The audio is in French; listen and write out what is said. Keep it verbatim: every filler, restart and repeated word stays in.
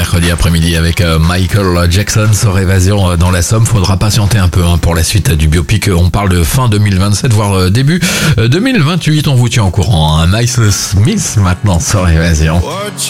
mercredi après-midi avec Michael Jackson sur Évasion dans la Somme. Faudra patienter un peu hein, pour la suite du biopic. On parle de fin deux mille vingt-sept, voire début deux mille vingt-huit. On vous tient au courant. Miles Smith maintenant sur Évasion.